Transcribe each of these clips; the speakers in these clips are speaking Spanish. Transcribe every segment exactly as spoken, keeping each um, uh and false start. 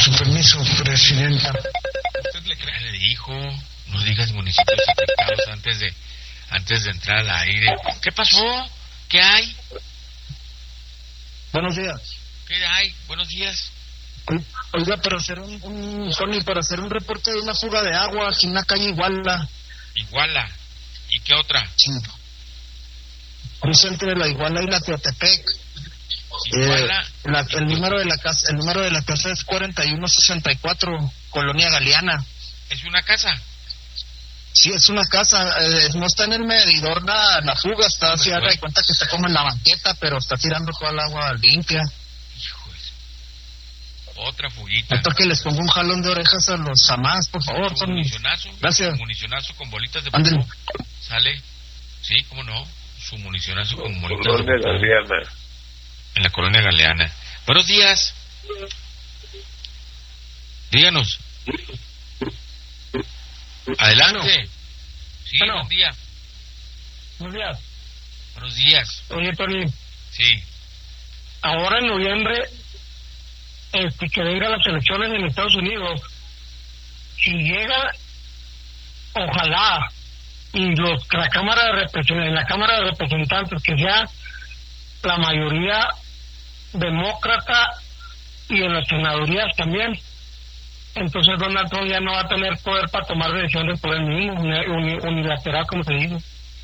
su permiso, presidenta. Usted le, le dijo, no digas municipios afectados antes de antes de entrar al aire. ¿Qué pasó? ¿Qué hay? Buenos días. ¿Qué hay? Buenos días. Oiga, para hacer un, un Sony, para hacer un reporte de una fuga de agua aquí en la calle Iguala. Iguala. ¿Y qué otra? Sí. Cruce entre la Iguala y la Teotepec. Iguala. Eh, la, el número de la casa, el número de la casa es cuarenta y uno sesenta y cuatro, Colonia Galeana. ¿Es una casa? Sí, es una casa, eh, no está en el medidor la, la fuga, está así, haga de cuenta que está como en la banqueta, pero está tirando toda el agua limpia. Hijo de... Otra fuguita. Esto que les pongo un jalón de orejas a los amás, por favor. ¿Un municionazo? Gracias. ¿Un municionazo con bolitas de Ándale. polvo? ¿Sale? Sí, cómo no. Su municionazo con bolitas Colonia de polvo. Galeana. En la Colonia Galeana. Buenos días. Díganos. Adelante. Sí, Bueno. buen día. Buenos días. Buenos días. Oye, Tony, Sí. ahora en noviembre, este, que vengan las elecciones en Estados Unidos, si llega, ojalá, y los la Cámara de Representantes, en la Cámara de Representantes, que sea la mayoría demócrata y en las senadurías también, entonces Donald Trump ya no va a tener poder para tomar decisiones por él mismo, uni, unilateral, como se dice.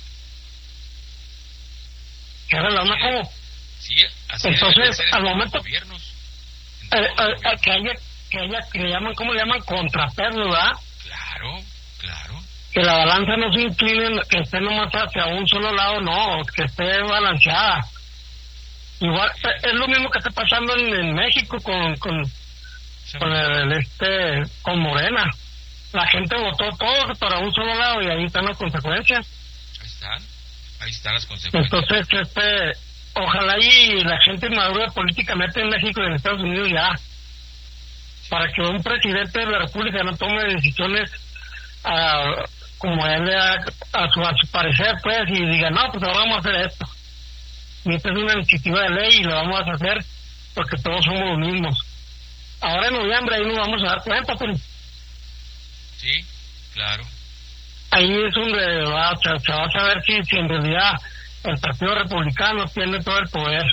¿Qué era la una como? Sí, así Entonces, debe ser al en momento, los gobiernos. En eh, todos eh, los eh, gobiernos. que haya, que haya, que le llaman, ¿cómo le llaman? Contrapeso, ¿verdad? Claro, claro. Que la balanza no se incline, que esté nomás hacia un solo lado, no, que esté balanceada. Igual, eh, es lo mismo que está pasando en, en México con, con, con el, este, con Morena. La gente votó todo para un solo lado y ahí están las consecuencias. Ahí están. Ahí están las consecuencias. Entonces, este, ojalá y la gente madure políticamente en México y en Estados Unidos ya, para que un presidente de la República no tome decisiones uh, como él a, a, su, a su parecer, pues, y diga, no, pues ahora vamos a hacer esto. Y esta es una iniciativa de ley y lo vamos a hacer porque todos somos los mismos. Ahora en noviembre ahí nos vamos a dar cuenta, pues. Sí, claro. Ahí es donde va, se, se va a saber si, si en realidad el Partido Republicano tiene todo el poder.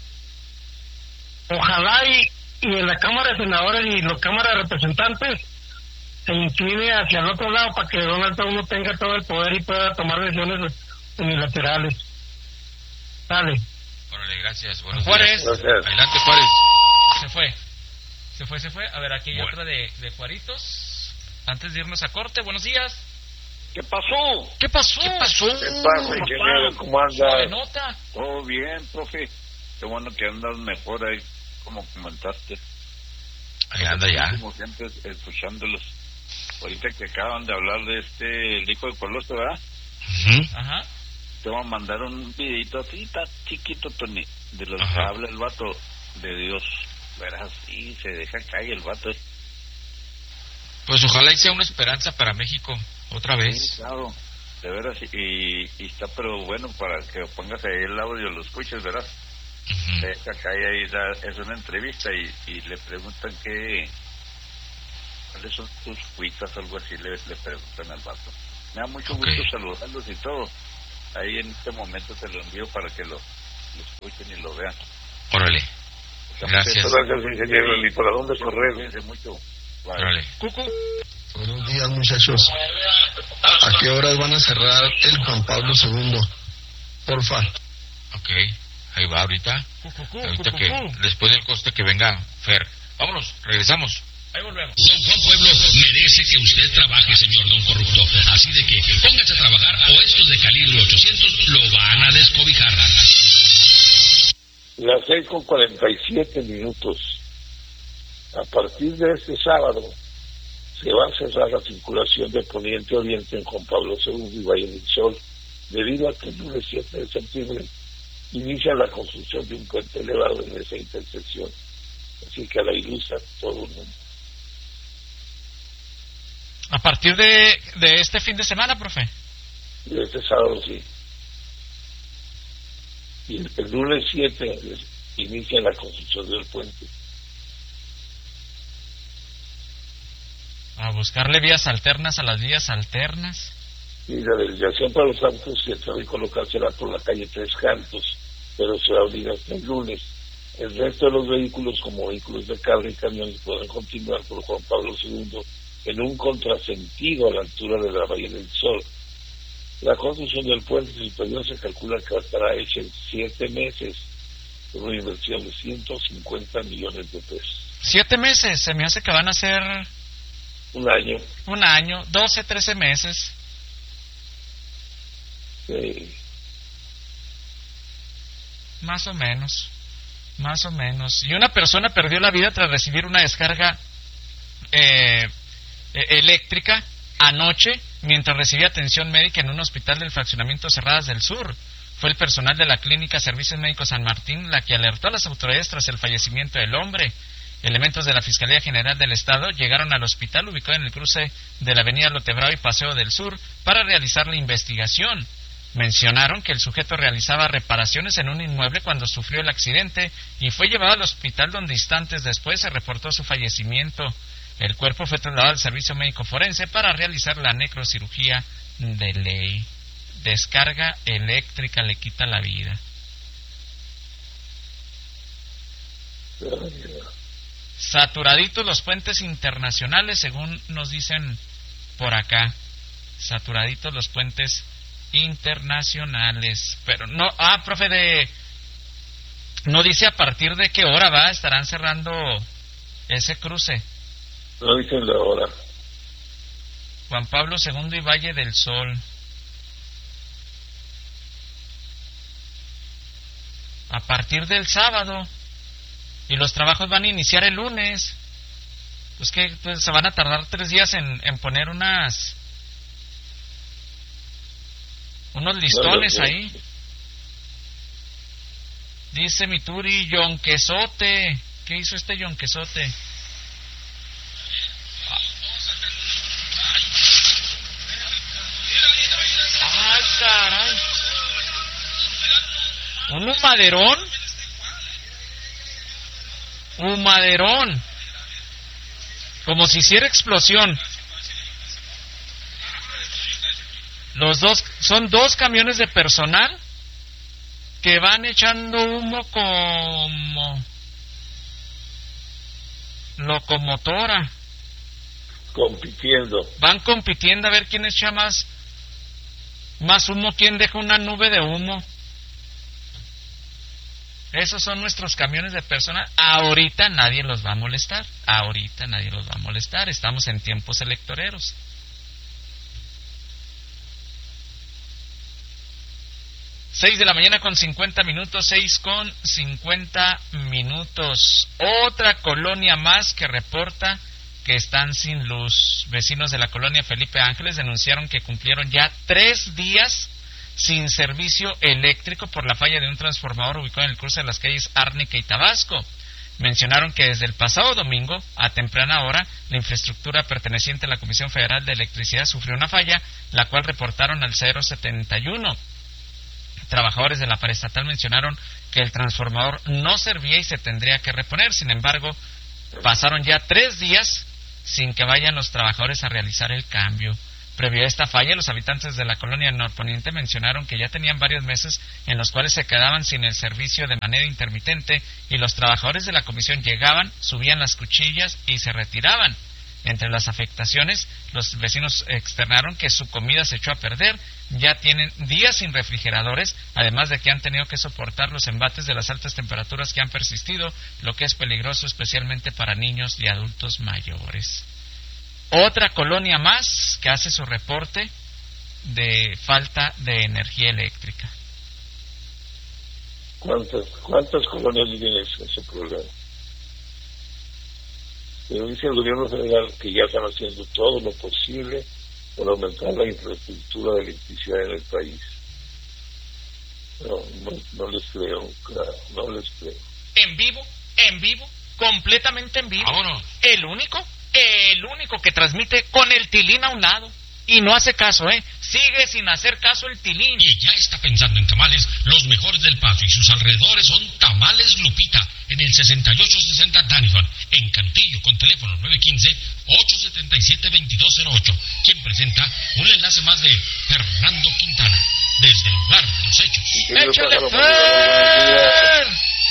Ojalá y, y en la Cámara de Senadores y la Cámara de Representantes se incline hacia el otro lado para que Donald Trump no tenga todo el poder y pueda tomar decisiones unilaterales. Dale. Órale, gracias. Buenos Juárez. días. Gracias. Adelante, Juárez. Se fue. Se fue, se fue. A ver, aquí hay Bueno. otra de, de Juaritos. Antes de irnos a corte, buenos días. ¿Qué pasó? ¿Qué pasó? ¿Qué pasó? ¿Qué pasa, ingeniero? ¿Cómo andas? Suavenota. Todo bien, profe. Qué bueno que andas mejor ahí, como comentaste. Ahí anda ya. Como siempre, escuchándolos. Ahorita que acaban de hablar de este, el hijo de Coloso, ¿verdad? Ujú. Ajá. Te voy a mandar un videito así, tan chiquito, Tony, de los Ajá. que habla el vato de Dios. Verás, y se deja caer el vato. Pues ojalá y sea una esperanza para México, otra Sí, vez. claro, de veras, y, y está pero bueno para que pongas ahí el audio, lo escuches, verás. Ujú. Se deja caer ahí, da- es una entrevista y, y le preguntan qué, cuáles son tus cuitas, algo así, le, le preguntan al vato. Me da mucho Ok. gusto saludarlos y todo. Ahí en este momento te lo envío para que lo, lo escuchen y lo vean. Órale, gracias. Gracias, ingeniero. ¿Y para dónde correr? Cuídense mucho. Bye. Órale. Buenos días, muchachos. ¿A qué horas van a cerrar el Juan Pablo segundo? Porfa. Ok, ahí va ahorita. Cucucú, Ahorita que, cucucú. después del coste que venga Fer. Vámonos, regresamos. Ahí volvemos. Don Juan Pueblo merece que usted trabaje, señor don corrupto. Así de que póngase a trabajar o estos de calibre ochocientos lo van a descobijar. Las seis con cuarenta y siete minutos. A partir de este sábado se va a cerrar la circulación de Poniente Oriente en Juan Pablo segundo y Valle del Sol, debido a que el lunes siete de septiembre inicia la construcción de un puente elevado en esa intersección. Así que a la ilustra todo el mundo. A partir de, de este fin de semana, profe. Y este sábado sí. Y el, el lunes siete inicia la construcción del puente. A buscarle vías alternas a las vías alternas. Y la desviación para los autos y el tráfico local será por la calle Tres Cantos, pero será unida hasta el lunes. El resto de los vehículos, como vehículos de carga y camiones, podrán continuar por Juan Pablo segundo en un contrasentido a la altura de la Bahía del Sol. La construcción del puente superior se calcula que estará hecha en siete meses, con una inversión de ciento cincuenta millones de pesos. Siete meses, se me hace que van a ser... Un año. Un año, doce, trece meses. Sí. Más o menos, más o menos. Y una persona perdió la vida tras recibir una descarga eh, eléctrica anoche mientras recibía atención médica en un hospital del fraccionamiento Cerradas del Sur. Fue el personal de la Clínica Servicios Médicos San Martín la que alertó a las autoridades tras el fallecimiento del hombre. Elementos de la Fiscalía General del Estado llegaron al hospital ubicado en el cruce de la avenida Lotebrao y Paseo del Sur para realizar la investigación. Mencionaron que el sujeto realizaba reparaciones en un inmueble cuando sufrió el accidente y fue llevado al hospital donde instantes después se reportó su fallecimiento. El cuerpo fue trasladado al servicio médico forense para realizar la necrocirugía de ley. Descarga eléctrica le quita la vida. Saturaditos los puentes internacionales, según nos dicen por acá. Saturaditos los puentes internacionales. Pero no, ah, profe, de... no dice a partir de qué hora va, estarán cerrando ese cruce. No dicen la hora. Juan Pablo segundo y Valle del Sol. A partir del sábado. Y los trabajos van a iniciar el lunes. Pues que pues, se van a tardar tres días en, en poner unas... unos listones no, no, no. ahí. Dice mi Turi, Yonquesote. ¿Qué hizo este Yonquesote? ¡Ay, caray! ¿Un humaderón? Humaderón. Como si hiciera explosión. Los dos, son dos camiones de personal que van echando humo como locomotora. Compitiendo. Van compitiendo a ver quién echa más, más humo, quién deja una nube de humo. Esos son nuestros camiones de personal. Ahorita nadie los va a molestar. Ahorita nadie los va a molestar. Estamos en tiempos electoreros. Seis de la mañana con cincuenta minutos, seis con cincuenta minutos. Otra colonia más que reporta que están sin luz. Vecinos de la colonia Felipe Ángeles denunciaron que cumplieron ya tres días sin servicio eléctrico por la falla de un transformador ubicado en el cruce de las calles Árnica y Tabasco. Mencionaron que desde el pasado domingo, a temprana hora, la infraestructura perteneciente a la Comisión Federal de Electricidad sufrió una falla, la cual reportaron al cero setenta y uno. Trabajadores de la paraestatal mencionaron que el transformador no servía y se tendría que reponer. Sin embargo, pasaron ya tres días sin que vayan los trabajadores a realizar el cambio. Previo a esta falla, los habitantes de la colonia norponiente mencionaron que ya tenían varios meses en los cuales se quedaban sin el servicio de manera intermitente y los trabajadores de la comisión llegaban, subían las cuchillas y se retiraban. Entre las afectaciones, los vecinos externaron que su comida se echó a perder, ya tienen días sin refrigeradores, además de que han tenido que soportar los embates de las altas temperaturas que han persistido, lo que es peligroso especialmente para niños y adultos mayores. Otra colonia más que hace su reporte de falta de energía eléctrica. ¿Cuántas, cuántas colonias tienen ese, ese problema? Pero dice el gobierno federal que ya están haciendo todo lo posible por aumentar la infraestructura de electricidad en el país. No, no, no les creo, claro, no les creo. En vivo, en vivo, completamente en vivo. Vámonos. El único, el único que transmite con el tilín a un lado. Y no hace caso, ¿eh? Sigue sin hacer caso el Tilín. Y ya está pensando en tamales, los mejores del Paso y sus alrededores son Tamales Lupita, en el sesenta y ocho sesenta Danison, en Cantillo, con teléfono nueve uno cinco, ocho siete siete, dos dos cero ocho, quien presenta un enlace más de Fernando Quintana, desde el lugar de los hechos. ¡Échale, Fer!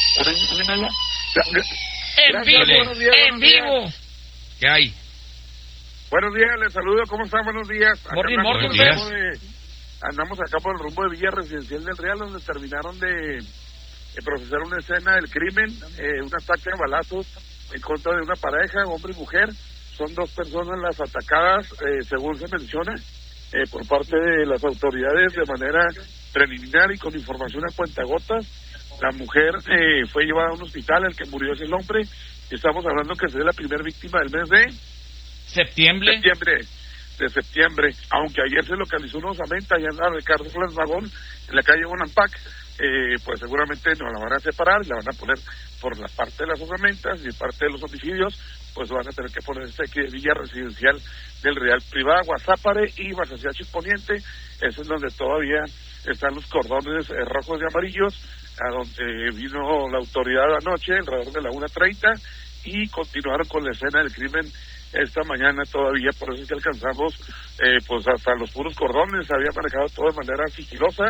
En vivo, en vivo. ¿Qué hay? Buenos días, les saludo, ¿cómo están? Buenos días. Acá Morning, andamos, morning, por el rumbo de, andamos acá por el rumbo de Villa Residencial del Real, donde terminaron de, de procesar una escena del crimen, eh, un ataque a balazos en contra de una pareja, hombre y mujer. Son dos personas las atacadas, eh, según se menciona, eh, por parte de las autoridades de manera preliminar y con información a cuentagotas. La mujer eh, fue llevada a un hospital, el que murió es el hombre. Estamos hablando que es la primera víctima del mes de septiembre. septiembre de septiembre, aunque ayer se localizó una osamenta allá en la Ricardo Flores Magón, en la calle Bonampak, eh, pues seguramente no la van a separar, la van a poner por la parte de las osamentas y parte de los homicidios, pues van a tener que ponerse aquí de Villa Residencial del Real Privada, Guasápare y Basaciachi Poniente. Eso es donde todavía están los cordones eh, rojos y amarillos, a donde vino la autoridad anoche, alrededor de la una treinta, y continuaron con la escena del crimen esta mañana todavía. Por eso es que alcanzamos eh, pues hasta los puros cordones. Se había manejado todo de manera sigilosa.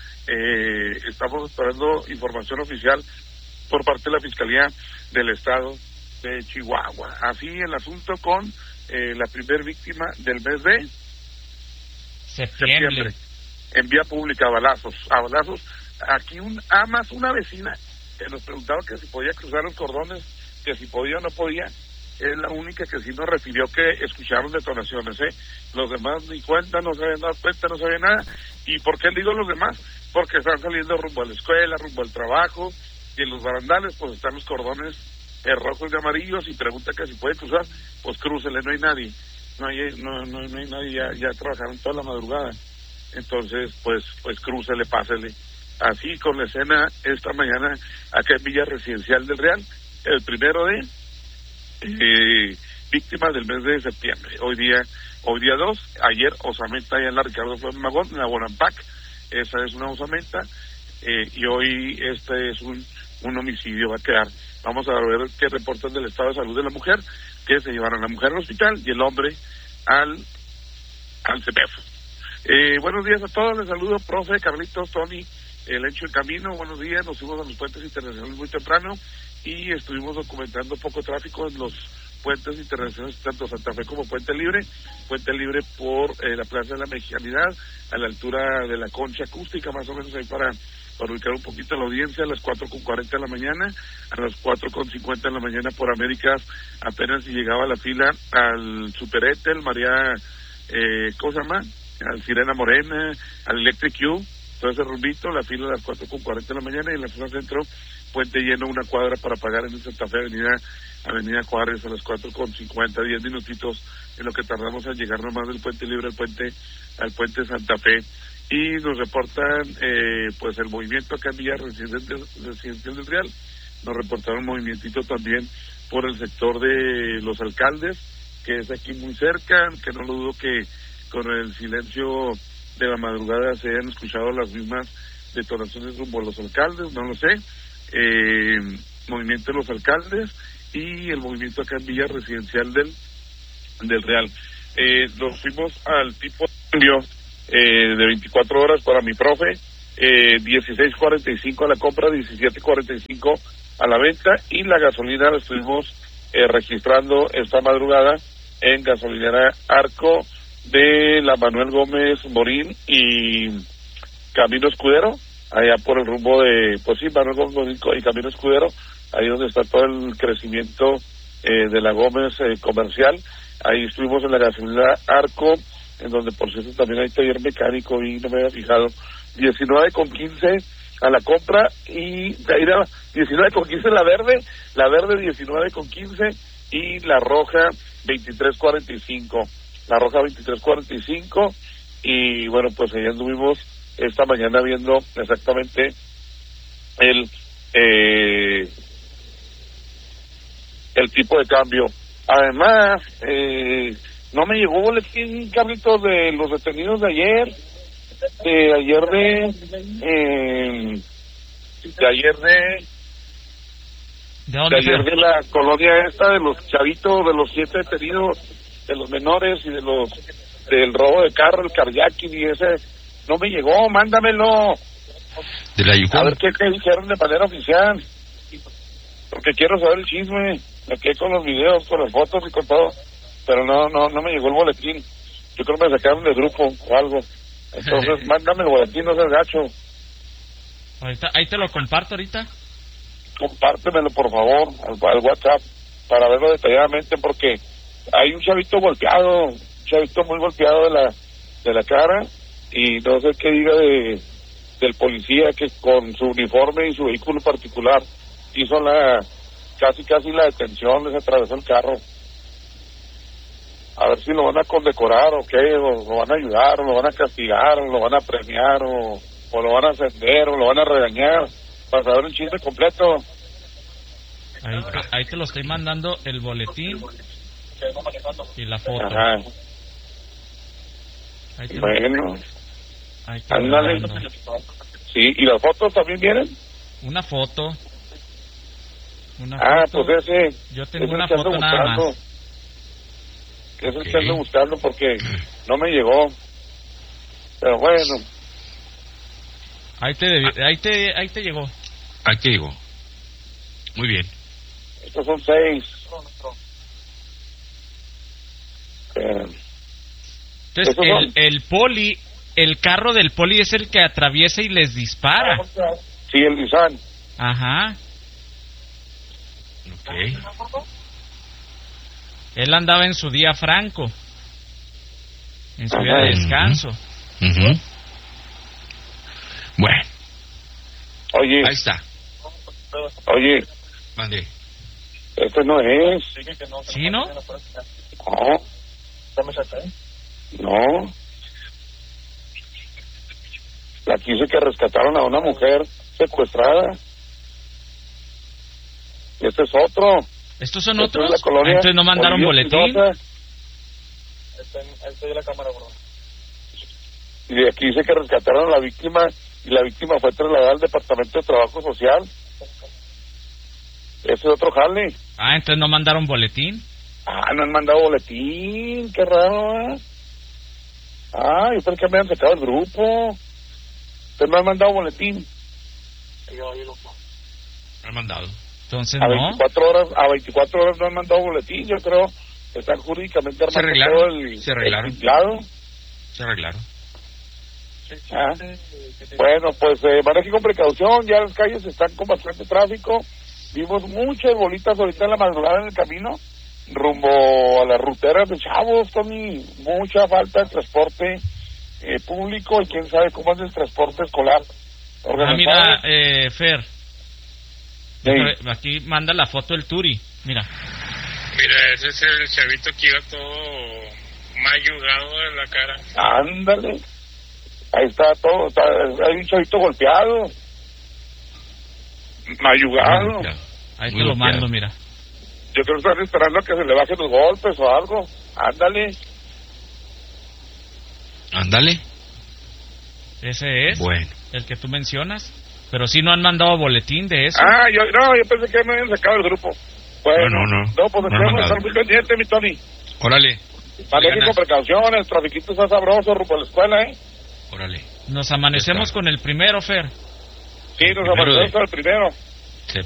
Eh, estamos esperando información oficial por parte de la Fiscalía del Estado de Chihuahua. Así el asunto con eh, la primer víctima del mes de septiembre. septiembre, en vía pública, a balazos, a balazos. Aquí un amas, una vecina que nos preguntaba que si podía cruzar los cordones, que si podía o no podía. Es la única que sí nos refirió que escucharon detonaciones, ¿eh? Los demás ni cuenta, no se habían dado cuenta, no sabían nada. ¿Y por qué digo los demás? Porque están saliendo rumbo a la escuela, rumbo al trabajo, y en los barandales pues están los cordones eh, rojos y amarillos, y pregunta que si puede cruzar, pues crúcele, no hay nadie. No hay, no, no, no hay nadie, ya, ya trabajaron toda la madrugada. Entonces, pues, pues crúcele, pásele. Así con la escena esta mañana acá en Villa Residencial del Real, el primero de Eh, víctimas del mes de septiembre. Hoy día hoy día dos, ayer osamenta allá en la Ricardo Flores Magón, en la Bonampak, esa es una osamenta, eh, y hoy este es un, un homicidio, va a quedar. Vamos a ver qué reportan del estado de salud de la mujer, que se llevaron a la mujer al hospital y el hombre al al C P F. Eh, buenos días a todos, les saludo, profe, Carlitos, Tony, el hecho en camino, buenos días, nos fuimos a los puentes internacionales muy temprano y estuvimos documentando poco tráfico en los puentes internacionales, tanto Santa Fe como Puente Libre. Puente Libre por eh, la Plaza de la Mexicanidad, a la altura de la Concha Acústica, más o menos ahí para, para ubicar un poquito la audiencia, a las cuatro con cuarenta de la mañana, a las cuatro con cincuenta de la mañana por Américas, apenas si llegaba la fila al Super Etel, María, eh, ¿cómo se llama? Al Sirena Morena, al Electric U, todo ese rumbito, la fila a las cuatro con cuarenta de la mañana, y en la zona centro, puente lleno, una cuadra para pagar en el Santa Fe, avenida avenida Juárez, a las cuatro con cincuenta, diez minutitos en lo que tardamos en llegar nomás del Puente Libre al puente al puente Santa Fe. Y nos reportan eh, pues el movimiento acá en Villa Residencial del Real. Nos reportaron un movimientito también por el sector de Los Alcaldes, que es aquí muy cerca, que no lo dudo que con el silencio de la madrugada se hayan escuchado las mismas detonaciones rumbo a Los Alcaldes, no lo sé. Eh, movimiento de Los Alcaldes y el movimiento acá en Villa Residencial del del Real. Eh, nos fuimos al tipo de cambio eh, de veinticuatro horas para mi profe, eh, dieciséis cuarenta y cinco a la compra, diecisiete cuarenta y cinco a la venta, y la gasolina la estuvimos eh, registrando esta madrugada en gasolinera Arco de la Manuel Gómez Morín y Camino Escudero, allá por el rumbo de, pues sí, Manuel Gómez Morín y Camino Escudero, ahí donde está todo el crecimiento eh, de la Gómez eh, comercial. Ahí estuvimos en la gasolinera Arco, en donde por cierto también hay taller mecánico y no me había fijado, diecinueve con quince a la compra, y ahí era diecinueve con quince la verde, la verde diecinueve con quince y la roja veintitrés cuarenta y cinco, la roja veintitrés cuarenta y cinco, y bueno, pues allá anduvimos esta mañana viendo exactamente el eh, el tipo de cambio. Además, eh, No me llegó boletín, Carlitos, de los detenidos de ayer, de ayer de, eh, de ayer de, ¿De de dónde? ayer Fer? de la colonia esta, de los chavitos, de los siete detenidos, de los menores y de los, del robo de carro, el carjacking y ese, no me llegó, mándamelo. De la A Yukon. ver qué, qué dijeron de manera oficial, porque quiero saber el chisme, me quedé con los videos, con las fotos y con todo, pero no, no, no me llegó el boletín. Yo creo que me sacaron de grupo o algo. Entonces, mándame el boletín, no seas gacho. Ahorita, ahí te lo comparto ahorita. Compártemelo, por favor, al, al WhatsApp, para verlo detalladamente, porque hay un chavito golpeado, un chavito muy golpeado de la de la cara, y no sé qué diga de del policía que con su uniforme y su vehículo particular hizo la casi casi la detención, les atravesó el carro. A ver si lo van a condecorar o qué, o lo van a ayudar, o lo van a castigar, o lo van a premiar, o, o lo van a ascender, o lo van a regañar, para saber el chisme completo. Ahí te, ahí te lo estoy mandando el boletín y la foto. Ajá. Ahí te lo, Bueno, ahí te lo ándale. mando. Sí, ¿y las fotos también vienen? Una foto. Una Ah, foto. pues ese. Yo tengo ese una que ando foto nada buscando. más. Que es el Ok. que ando buscando porque no me llegó. Pero bueno, Ahí te, debi- ahí te, ahí te llegó. Ahí te digo. Muy bien. estos son seis. Eh, Entonces, Esos el, son- el poli, el carro del poli es el que atraviesa y les dispara. sí, el Nissan. Ajá. Ok. Él andaba en su día franco. En su día Ajá. de descanso. Ujú. Bueno, Oye, ahí está. oye, Mande. este no es. ¿Sí, no? No. No. Aquí dice que rescataron a una mujer secuestrada. Este es otro. ¿Estos son Este otros? es la colonia Entonces no mandaron Olivos boletín. Espinosa. Y de aquí dice que rescataron a la víctima y la víctima fue trasladada al Departamento de Trabajo Social. Ese es otro jale. Ah, entonces no mandaron boletín. Ah, no han mandado boletín, qué raro, ¿eh? Ah, yo pensé que me han sacado el grupo. Ustedes no han mandado boletín. Han mandado. Entonces A no. veinticuatro horas, a veinticuatro horas no han mandado boletín, yo creo. Están jurídicamente Se armando arreglaron, todo el, se arreglaron. el tinglado. Se arreglaron. Ah. Bueno, pues eh, maneje con precaución, ya las calles están con bastante tráfico. Vimos muchas bolitas ahorita en la madrugada en el camino, rumbo a las ruteras de Chavos, Tony. Mucha falta de transporte eh, público y quién sabe cómo es el transporte escolar. Ah, organizado. mira, eh, Fer. Sí. Aquí manda la foto del Turi. Mira. Mira, ese es el chavito que iba todo mayugado de la cara. Ándale. Ahí está todo, está, hay un chavito golpeado, mayugado. Claro. Ahí Muy te lo golpeado. mando, mira. Yo creo que están esperando a que se le bajen los golpes o algo. Ándale. Ándale. Ese es Bueno. el que tú mencionas. Pero sí no han mandado boletín de eso. Ah, yo no, yo pensé que me habían sacado el grupo. Bueno, No, no, no. No, pues No han tenemos que mandado. estar muy pendiente, mi Tony. Órale. Maneje ganas. con precaución, el trafiquito está sabroso rumbo a la escuela, ¿eh? Órale. Nos amanecemos Ya está. con el primero, Fer. Sí, nos primero avanzamos de- al primero.